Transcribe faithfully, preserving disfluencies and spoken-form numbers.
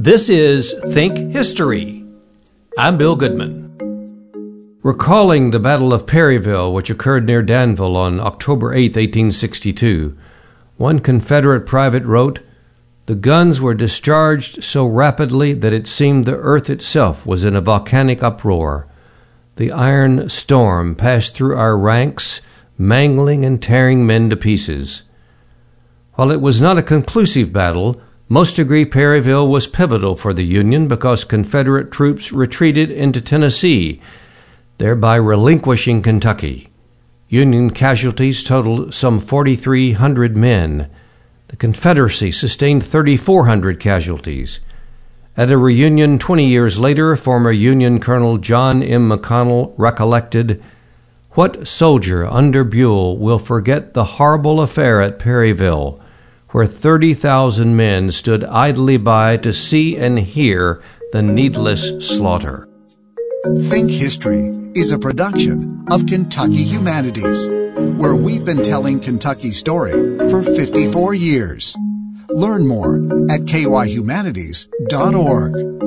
This is Think History. I'm Bill Goodman. Recalling the Battle of Perryville, which occurred near Danville on October eighth, eighteen sixty-two, one Confederate private wrote, "The guns were discharged so rapidly that it seemed the earth itself was in a volcanic uproar. The iron storm passed through our ranks, mangling and tearing men to pieces." While it was not a conclusive battle, most agree Perryville was pivotal for the Union because Confederate troops retreated into Tennessee, thereby relinquishing Kentucky. Union casualties totaled some forty-three hundred men. The Confederacy sustained thirty-four hundred casualties. At a reunion twenty years later, former Union Colonel John M. McConnell recollected, "What soldier under Buell will forget the horrible affair at Perryville, where thirty thousand men stood idly by to see and hear the needless slaughter?" Think History is a production of Kentucky Humanities, where we've been telling Kentucky's story for fifty-four years. Learn more at k y humanities dot org.